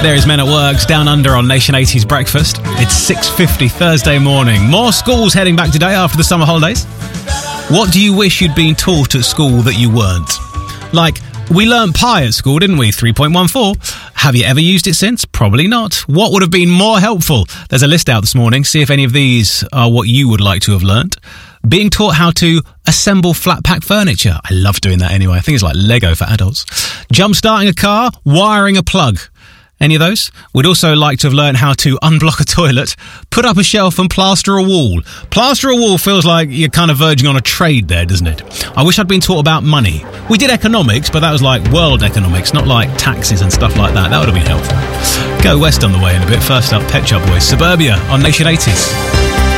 There is Men at Work's Down Under on Nation 80's Breakfast. It's 6:50 Thursday morning. More schools heading back today after the summer holidays. What do you wish you'd been taught at school that you weren't? Like, we learnt pi at school, didn't we? 3.14. Have you ever used it since? Probably not. What would have been more helpful? There's a list out this morning. See if any of these are what you would like to have learnt. Being taught how to assemble flat pack furniture. I love doing that anyway. I think it's like Lego for adults. Jump starting a car, wiring a plug. Any of those? We'd also like to have learned how to unblock a toilet, put up a shelf and plaster a wall. Plaster a wall feels like you're kind of verging on a trade there, doesn't it? I wish I'd been taught about money. We did economics, but that was like world economics, not like taxes and stuff like that. That would have been helpful. Go West on the way in a bit. First up, Pet Shop Boys, Suburbia on Nation 80s.